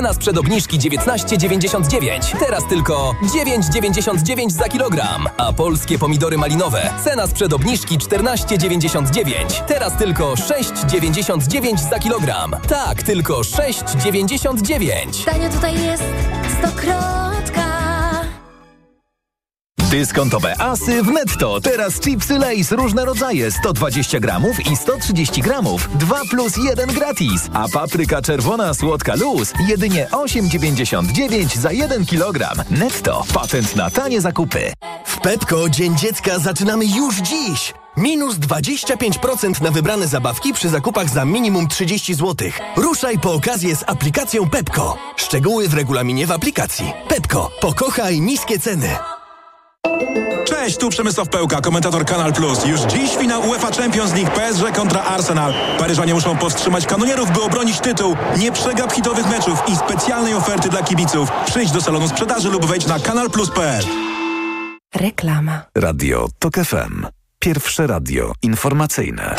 Cena sprzed obniżki 19,99. Teraz tylko 9,99 za kilogram. A polskie pomidory malinowe. Cena sprzed obniżki 14,99. Teraz tylko 6,99 za kilogram. Tak, tylko 6,99. Tanio tutaj jest Stokrotka. Dyskontowe asy w Netto. Teraz chipsy Lay's różne rodzaje 120 gramów i 130 gramów. 2+1 gratis. A papryka czerwona słodka luz jedynie 8,99 za 1 kilogram. Netto. Patent na tanie zakupy. W Pepko Dzień Dziecka zaczynamy już dziś. Minus 25% na wybrane zabawki przy zakupach za minimum 30 zł. Ruszaj po okazję z aplikacją Pepko. Szczegóły w regulaminie w aplikacji. Pepko. Pokochaj niskie ceny. Cześć, tu Przemysław Pełka, komentator Kanal Plus. Już dziś finał UEFA Champions League, PSG kontra Arsenal. Paryżanie muszą powstrzymać kanonierów, by obronić tytuł. Nie przegap hitowych meczów i specjalnej oferty dla kibiców. Przyjdź do salonu sprzedaży lub wejdź na kanalplus.pl. Reklama. Radio TOK FM. Pierwsze radio informacyjne.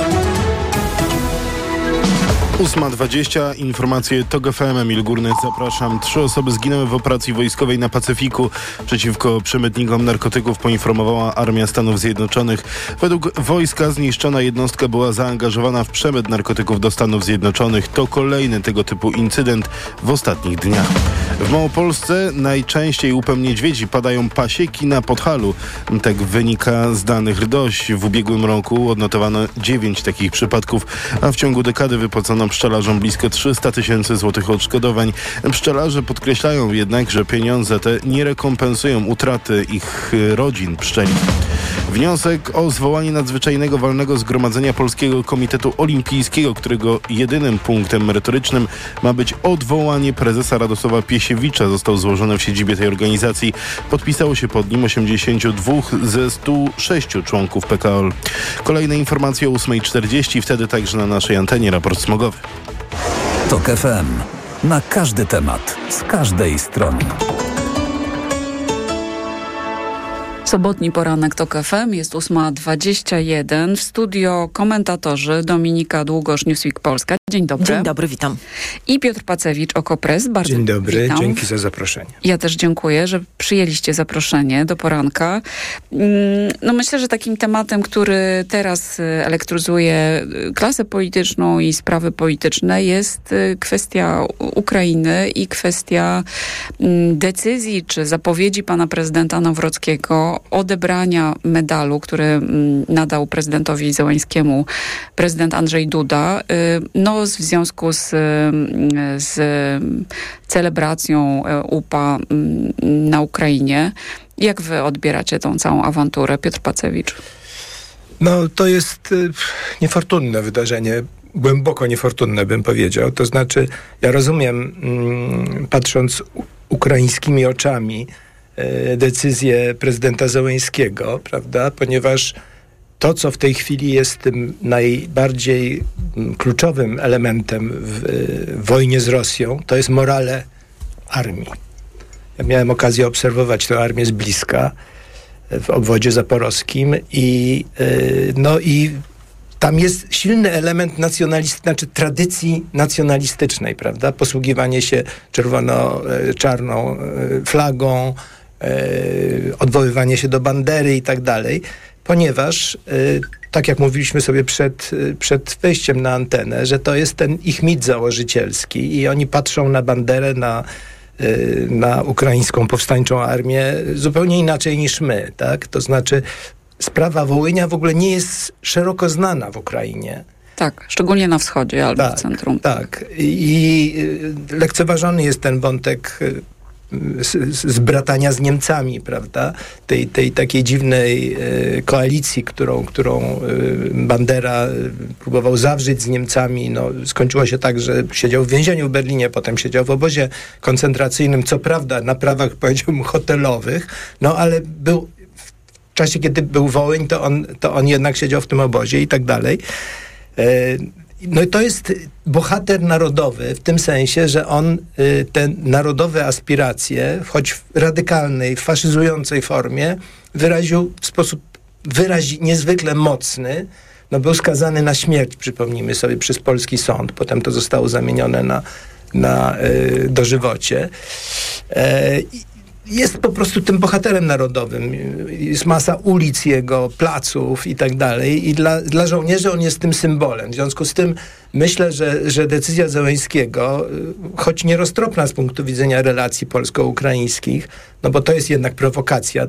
8:20, informacje TOK FM, Emil Górny, zapraszam. 3 osoby zginęły w operacji wojskowej na Pacyfiku. Przeciwko przemytnikom narkotyków poinformowała Armia Stanów Zjednoczonych. Według wojska zniszczona jednostka była zaangażowana w przemyt narkotyków do Stanów Zjednoczonych. To kolejny tego typu incydent w ostatnich dniach. W Małopolsce najczęściej łupem niedźwiedzi padają pasieki na Podhalu. Tak wynika z danych RDOŚ. W ubiegłym roku odnotowano 9 takich przypadków, a w ciągu dekady wypłacono pszczelarzom blisko 300 tysięcy złotych odszkodowań. Pszczelarze podkreślają jednak, że pieniądze te nie rekompensują utraty ich rodzin pszczeli. Wniosek o zwołanie nadzwyczajnego walnego zgromadzenia Polskiego Komitetu Olimpijskiego, którego jedynym punktem merytorycznym ma być odwołanie prezesa Radosława Piesiewicza, został złożony w siedzibie tej organizacji. Podpisało się pod nim 82 ze 106 członków PKOL. Kolejne informacje o 8:40, wtedy także na naszej antenie raport smogowy. TOK FM. Na każdy temat, z każdej strony. Sobotni poranek TOK FM, jest 8:21. W studio komentatorzy Dominika Długosz, Newsweek Polska. Dzień dobry. Dzień dobry, witam. I Piotr Pacewicz, Okopres. Bardzo Dzień dobry, witam. dzięki za zaproszenie. Ja też dziękuję, że przyjęliście zaproszenie do poranka. No myślę, że takim tematem, który teraz elektryzuje klasę polityczną i sprawy polityczne, jest kwestia Ukrainy i kwestia decyzji czy zapowiedzi pana prezydenta Nawrockiego odebrania medalu, który nadał prezydentowi Zełenskiemu prezydent Andrzej Duda, no w związku z celebracją UPA na Ukrainie. Jak wy odbieracie tą całą awanturę, Piotr Pacewicz? No to jest niefortunne wydarzenie, głęboko niefortunne bym powiedział. To znaczy, ja rozumiem, patrząc ukraińskimi oczami, decyzję prezydenta Zełenskiego, prawda? Ponieważ to, co w tej chwili jest tym najbardziej kluczowym elementem w wojnie z Rosją, to jest morale armii. Ja miałem okazję obserwować tę armię z bliska w obwodzie zaporowskim i tam jest silny element tradycji nacjonalistycznej, prawda? Posługiwanie się czarną flagą, odwoływanie się do bandery i tak dalej, ponieważ tak jak mówiliśmy sobie przed wejściem na antenę, że to jest ten ich mit założycielski i oni patrzą na banderę, na ukraińską powstańczą armię zupełnie inaczej niż my, tak? To znaczy sprawa Wołynia w ogóle nie jest szeroko znana w Ukrainie. Tak, szczególnie na wschodzie albo w centrum. Tak. I lekceważony jest ten wątek zbratania z Niemcami, prawda? Tej takiej dziwnej koalicji, którą Bandera próbował zawrzeć z Niemcami. No, skończyło się tak, że siedział w więzieniu w Berlinie, potem siedział w obozie koncentracyjnym, co prawda na prawach, powiedziałbym, hotelowych, no ale był w czasie, kiedy był Wołyń, to on jednak siedział w tym obozie i tak dalej. No i to jest bohater narodowy w tym sensie, że on te narodowe aspiracje, choć w radykalnej, faszyzującej formie, wyraził w sposób niezwykle mocny. No był skazany na śmierć, przypomnijmy sobie, przez polski sąd. Potem to zostało zamienione na dożywocie. Jest po prostu tym bohaterem narodowym. Jest masa ulic jego, placów i tak dalej. I dla żołnierzy on jest tym symbolem. W związku z tym myślę, że decyzja Zełenskiego, choć nieroztropna z punktu widzenia relacji polsko-ukraińskich, no bo to jest jednak prowokacja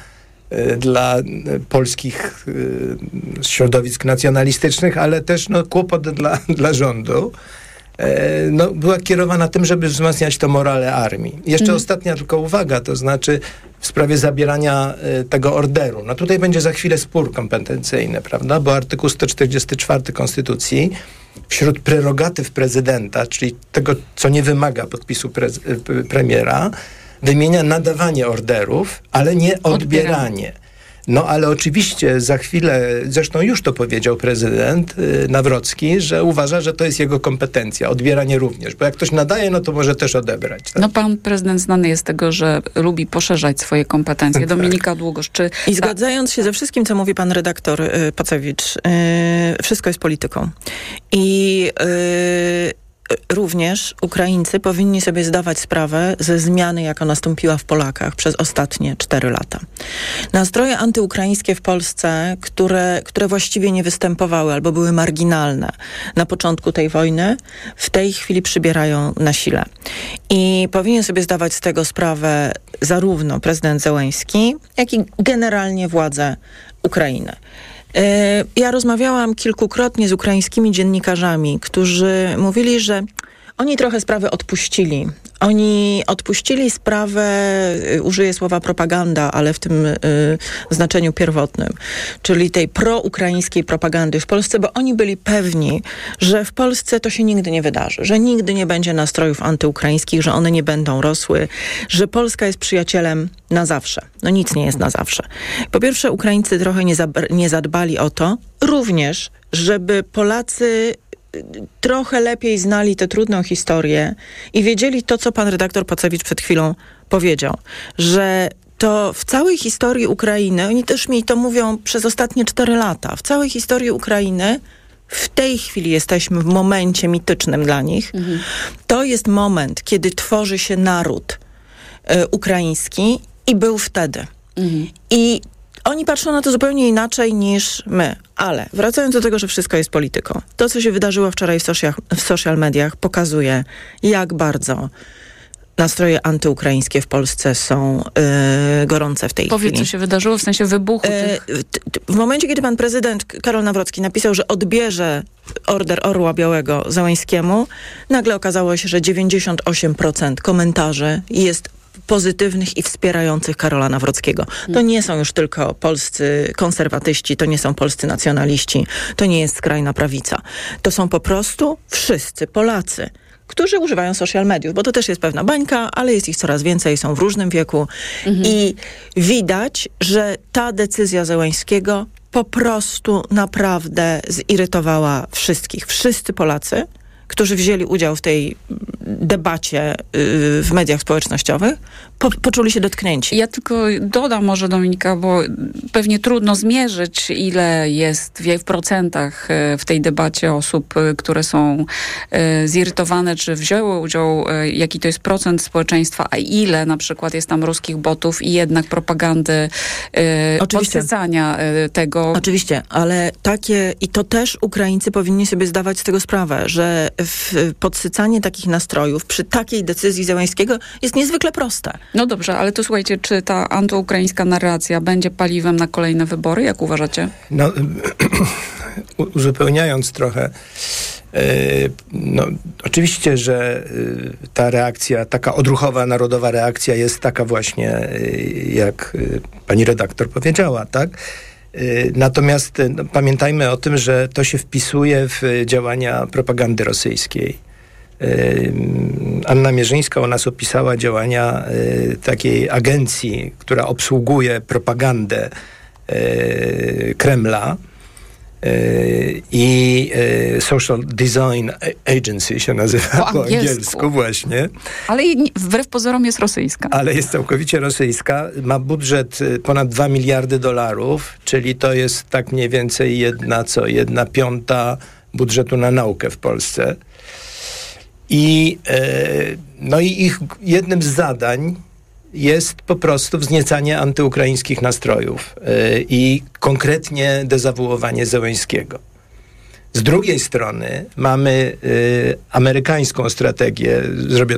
dla polskich środowisk nacjonalistycznych, ale też kłopot dla rządu. Była kierowana tym, żeby wzmacniać to morale armii. Jeszcze ostatnia tylko uwaga, to znaczy w sprawie zabierania tego orderu. No tutaj będzie za chwilę spór kompetencyjny, prawda? Bo artykuł 144 Konstytucji wśród prerogatyw prezydenta, czyli tego, co nie wymaga podpisu premiera, wymienia nadawanie orderów, ale nie odbieranie. No ale oczywiście za chwilę, zresztą już to powiedział prezydent Nawrocki, że uważa, że to jest jego kompetencja, odbieranie również, bo jak ktoś nadaje, no to może też odebrać. Tak? No pan prezydent znany jest z tego, że lubi poszerzać swoje kompetencje. Dominika Długosz, I zgadzając się ze wszystkim, co mówi pan redaktor Pacewicz, wszystko jest polityką. I również Ukraińcy powinni sobie zdawać sprawę ze zmiany, jaka nastąpiła w Polakach przez ostatnie 4 lata. Nastroje antyukraińskie w Polsce, które właściwie nie występowały albo były marginalne na początku tej wojny, w tej chwili przybierają na sile. I powinien sobie zdawać z tego sprawę zarówno prezydent Zełenski, jak i generalnie władze Ukrainy. Ja rozmawiałam kilkukrotnie z ukraińskimi dziennikarzami, którzy mówili, że oni trochę sprawę odpuścili. Oni odpuścili sprawę, użyję słowa propaganda, ale w tym znaczeniu pierwotnym, czyli tej proukraińskiej propagandy w Polsce, bo oni byli pewni, że w Polsce to się nigdy nie wydarzy, że nigdy nie będzie nastrojów antyukraińskich, że one nie będą rosły, że Polska jest przyjacielem na zawsze. No nic nie jest na zawsze. Po pierwsze, Ukraińcy trochę nie zadbali o to, również, żeby Polacy trochę lepiej znali tę trudną historię i wiedzieli to, co pan redaktor Pacewicz przed chwilą powiedział, że to w całej historii Ukrainy, oni też mi to mówią przez ostatnie 4 lata, w całej historii Ukrainy w tej chwili jesteśmy w momencie mitycznym dla nich. To jest moment, kiedy tworzy się naród ukraiński i był wtedy. I oni patrzą na to zupełnie inaczej niż my. Ale wracając do tego, że wszystko jest polityką. To, co się wydarzyło wczoraj w social mediach, pokazuje, jak bardzo nastroje antyukraińskie w Polsce są gorące w tej chwili. Powiedz, co się wydarzyło w sensie wybuchu w momencie, kiedy pan prezydent Karol Nawrocki napisał, że odbierze order Orła Białego Zełenskiemu, nagle okazało się, że 98% komentarzy jest pozytywnych i wspierających Karola Nawrockiego. To nie są już tylko polscy konserwatyści, to nie są polscy nacjonaliści, to nie jest skrajna prawica. To są po prostu wszyscy Polacy, którzy używają social mediów, bo to też jest pewna bańka, ale jest ich coraz więcej, są w różnym wieku i widać, że ta decyzja Zełenskiego po prostu naprawdę zirytowała wszystkich. Wszyscy Polacy, którzy wzięli udział w tej debacie w mediach społecznościowych, poczuli się dotknięci. Ja tylko dodam może, Dominika, bo pewnie trudno zmierzyć, ile jest w procentach w tej debacie osób, które są zirytowane, czy wzięły udział, jaki to jest procent społeczeństwa, a ile na przykład jest tam ruskich botów i jednak propagandy, podsycania tego. Oczywiście, ale i to też Ukraińcy powinni sobie zdawać z tego sprawę, że podsycanie takich nastrojów przy takiej decyzji Zełenskiego jest niezwykle proste. No dobrze, ale to słuchajcie, czy ta antyukraińska narracja będzie paliwem na kolejne wybory? Jak uważacie? No, uzupełniając trochę, oczywiście, że ta reakcja, taka odruchowa, narodowa reakcja jest taka właśnie, jak pani redaktor powiedziała, tak? Natomiast pamiętajmy o tym, że to się wpisuje w działania propagandy rosyjskiej. Anna Mierzyńska u nas opisała działania takiej agencji, która obsługuje propagandę Kremla i Social Design Agency się nazywa po angielsku właśnie. Ale wbrew pozorom jest rosyjska. Ale jest całkowicie rosyjska. Ma budżet ponad $2 miliardy, czyli to jest tak mniej więcej 1/5 budżetu na naukę w Polsce. I ich jednym z zadań jest po prostu wzniecanie antyukraińskich nastrojów i konkretnie dezawuowanie Zełenskiego. Z drugiej strony mamy amerykańską strategię, zrobię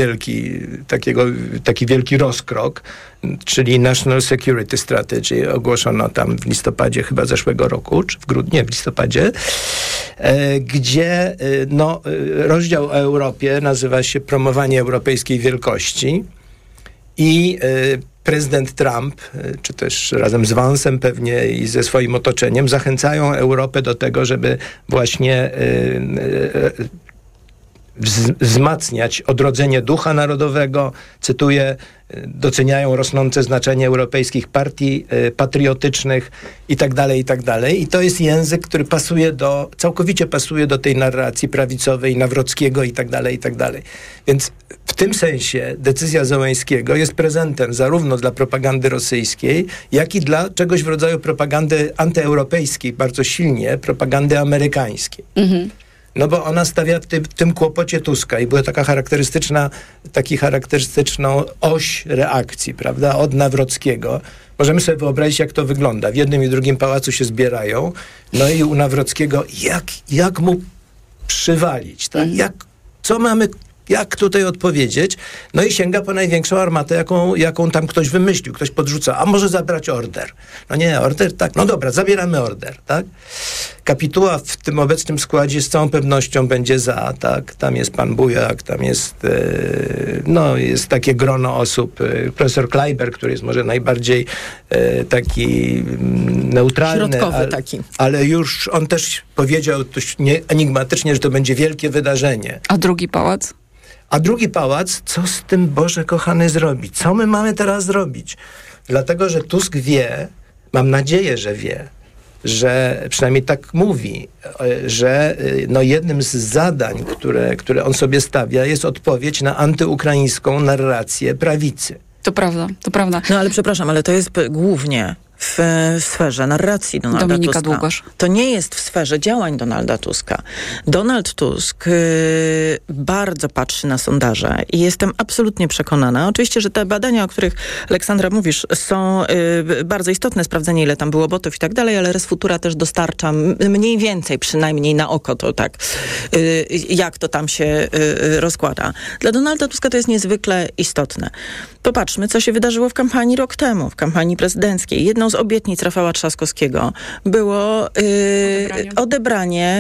taki wielki rozkrok, czyli National Security Strategy, ogłoszono tam w listopadzie chyba zeszłego roku, czy w grudniu, w listopadzie, gdzie rozdział o Europie nazywa się Promowanie Europejskiej Wielkości i prezydent Trump, czy też razem z Vance'em pewnie i ze swoim otoczeniem, zachęcają Europę do tego, żeby właśnie wzmacniać odrodzenie ducha narodowego, cytuję, doceniają rosnące znaczenie europejskich partii patriotycznych i tak dalej. I to jest język, który całkowicie pasuje do tej narracji prawicowej, Nawrockiego i tak dalej. Więc w tym sensie decyzja Zełenskiego jest prezentem zarówno dla propagandy rosyjskiej, jak i dla czegoś w rodzaju propagandy antyeuropejskiej, bardzo silnie propagandy amerykańskiej. Mhm. No bo ona stawia w tym kłopocie Tuska i była charakterystyczną oś reakcji, prawda, od Nawrockiego. Możemy sobie wyobrazić, jak to wygląda. W jednym i drugim pałacu się zbierają, no i u Nawrockiego jak mu przywalić, tak? Jak tutaj odpowiedzieć? No i sięga po największą armatę, jaką tam ktoś wymyślił. Ktoś podrzuca, a może zabrać order? No nie, order, tak. No dobra, zabieramy order, tak? Kapituła w tym obecnym składzie z całą pewnością będzie za, tak? Tam jest pan Bujak, tam jest jest takie grono osób. Profesor Kleiber, który jest może najbardziej taki neutralny. Środkowy taki. Ale już on też powiedział enigmatycznie, że to będzie wielkie wydarzenie. A drugi pałac? A drugi pałac, co z tym, Boże kochany, zrobić? Co my mamy teraz zrobić? Dlatego, że Tusk wie, mam nadzieję, że wie, że przynajmniej tak mówi, że jednym z zadań, które on sobie stawia, jest odpowiedź na antyukraińską narrację prawicy. To prawda. No ale przepraszam, ale to jest głównie w sferze narracji Donalda Dominika Tuska. Długosz. To nie jest w sferze działań Donalda Tuska. Donald Tusk bardzo patrzy na sondaże i jestem absolutnie przekonana. Oczywiście, że te badania, o których, Aleksandra, mówisz, są bardzo istotne, sprawdzenie, ile tam było botów i tak dalej, ale Resfutura też dostarcza mniej więcej, przynajmniej na oko to tak, jak to tam się rozkłada. Dla Donalda Tuska to jest niezwykle istotne. Popatrzmy, co się wydarzyło w kampanii rok temu, w kampanii prezydenckiej. Jedną z obietnic Rafała Trzaskowskiego było odebranie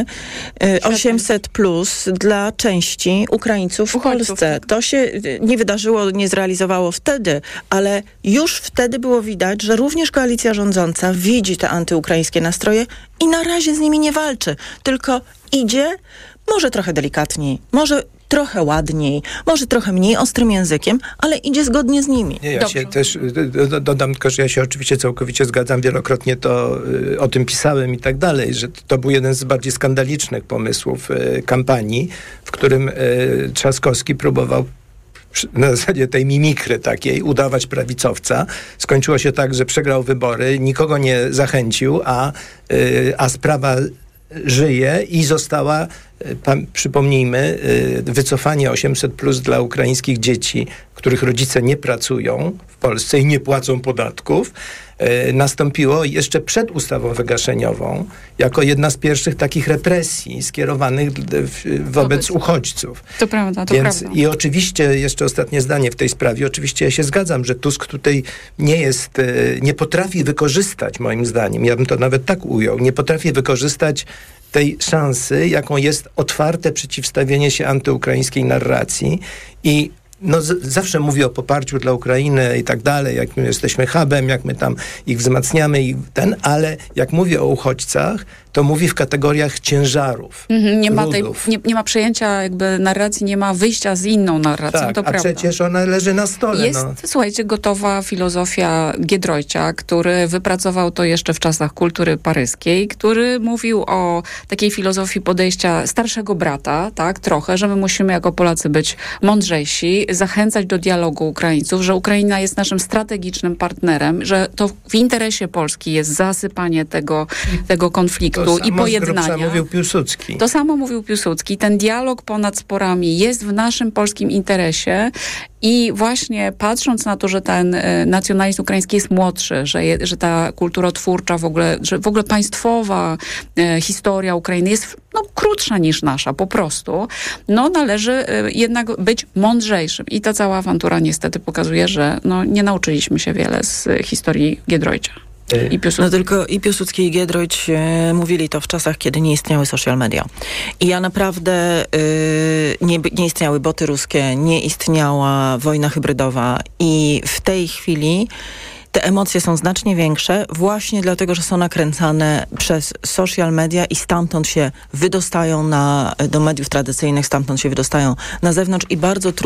800+ dla części Ukraińców w Polsce. To się nie wydarzyło, nie zrealizowało wtedy, ale już wtedy było widać, że również koalicja rządząca widzi te antyukraińskie nastroje i na razie z nimi nie walczy, tylko idzie może trochę delikatniej, może trochę ładniej, może trochę mniej ostrym językiem, ale idzie zgodnie z nimi. Nie, ja się też dodam tylko, że ja się oczywiście całkowicie zgadzam, wielokrotnie to o tym pisałem i tak dalej, że to był jeden z bardziej skandalicznych pomysłów kampanii, w którym Trzaskowski próbował na zasadzie tej mimikry takiej udawać prawicowca. Skończyło się tak, że przegrał wybory, nikogo nie zachęcił, a sprawa żyje i została, przypomnijmy, wycofanie 800+ dla ukraińskich dzieci, których rodzice nie pracują w Polsce i nie płacą podatków, nastąpiło jeszcze przed ustawą wygaszeniową, jako jedna z pierwszych takich represji skierowanych wobec uchodźców. To prawda. I oczywiście, jeszcze ostatnie zdanie w tej sprawie, oczywiście ja się zgadzam, że Tusk tutaj nie potrafi wykorzystać, moim zdaniem, ja bym to nawet tak ujął, nie potrafi wykorzystać tej szansy, jaką jest otwarte przeciwstawienie się antyukraińskiej narracji i zawsze mówię o poparciu dla Ukrainy i tak dalej, jak my jesteśmy hubem, jak my tam ich wzmacniamy, ale jak mówię o uchodźcach, to mówi w kategoriach ciężarów. Nie ma przejęcia jakby narracji, nie ma wyjścia z inną narracją, tak, to prawda. Przecież ona leży na stole. Jest, słuchajcie, gotowa filozofia Giedroycia, który wypracował to jeszcze w czasach kultury paryskiej, który mówił o takiej filozofii podejścia starszego brata, tak, trochę, że my musimy jako Polacy być mądrzejsi, zachęcać do dialogu Ukraińców, że Ukraina jest naszym strategicznym partnerem, że to w interesie Polski jest zasypanie tego konfliktu i pojednania. To mówił Piłsudski. To samo mówił Piłsudski. Ten dialog ponad sporami jest w naszym polskim interesie i właśnie patrząc na to, że ten nacjonalizm ukraiński jest młodszy, że ta kulturotwórcza że w ogóle państwowa historia Ukrainy jest krótsza niż nasza po prostu, należy jednak być mądrzejszym. I ta cała awantura niestety pokazuje, że nie nauczyliśmy się wiele z historii Giedroycia. I Piłsudski. Tylko i Piłsudski, i Giedroyć mówili to w czasach, kiedy nie istniały social media. I ja naprawdę nie istniały boty ruskie, nie istniała wojna hybrydowa i w tej chwili te emocje są znacznie większe właśnie dlatego, że są nakręcane przez social media i stamtąd się wydostają do mediów tradycyjnych, stamtąd się wydostają na zewnątrz i bardzo trudno